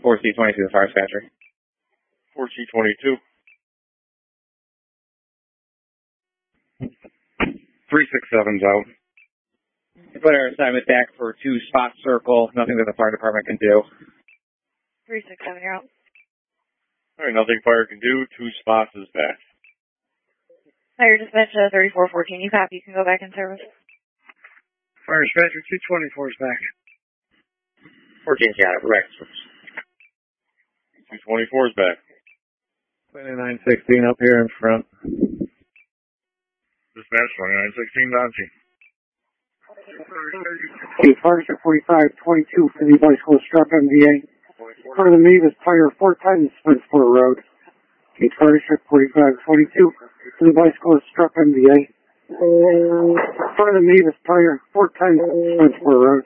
4C22, the fire dispatcher. 4C22. 367's out. Put our assignment back for 2 spot circle. Nothing that the fire department can do. 367, you're out. All right, nothing fire can do. 2 spots is back. Fire dispatch 3414, you copy. You can go back in service. Fire dispatcher 224 is back. 14's got it. We're back in service. 224 is back. 2916 up here in front. Dispatch 2916 on scene. Okay, fire dispatcher 4522 for the bicycle struck MVA. Front of the Mavis tire 4 times Spenceport Road. Okay, fire dispatcher 4522 for the bicycle struck MVA. Front of the Mavis tire 4 times Spenceport Road.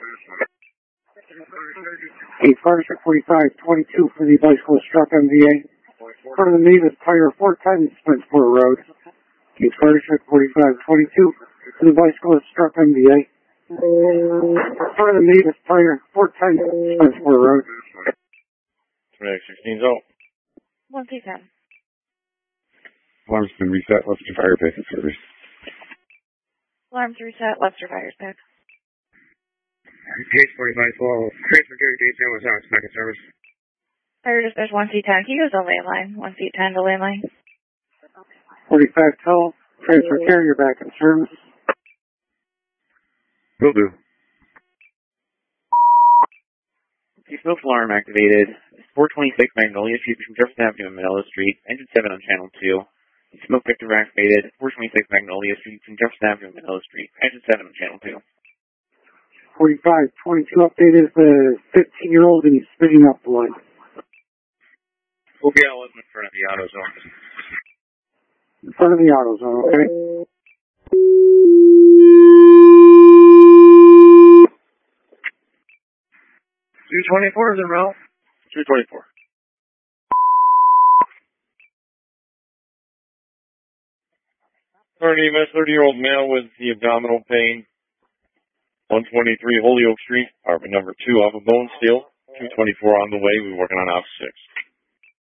Okay, fire dispatcher 4522 for the bicycle struck MVA. Front of the Mavis tire 4 times Spenceport Road. Okay, fire dispatcher 4522 for the bicycle struck MVA. Front of the Mavis tire 4 times Spenceport Road. 2916's out. 1C10. Alarm's been reset. Lester Fire back in service. Alarms reset. Lester Fire's back. Page 4512. Transfer Gary Dayton was out. Back in service. Fire dispatch 1C10. He goes to landline. 1C10 to landline. 4512. Transfer carrier back in service. Will do. Smoke alarm activated. 426 Magnolia Street from Jefferson Avenue and Manila Street. Engine 7 on channel 2. Smoke victor activated. 426 Magnolia Street from Jefferson Avenue and Manila Street. Engine 7 on channel 2. 4522 updated the 15-year-old and he's spitting up blood. We'll be out in front of the auto zone. In front of the auto zone, okay? $224 is en route. 224. Current EMS 30-year-old male with the abdominal pain. 123 Holyoke Street, apartment number 2 off of Bone Steel. 224 on the way. We're working on op 6.